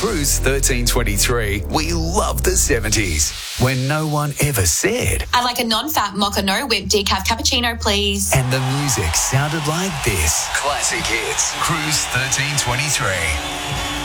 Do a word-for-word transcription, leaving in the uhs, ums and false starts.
Cruise thirteen twenty-three, we love the seventies, when no one ever said. I'd like a non-fat mocha no whip decaf cappuccino, please. And the music sounded like this. Classic hits. Cruise thirteen twenty-three.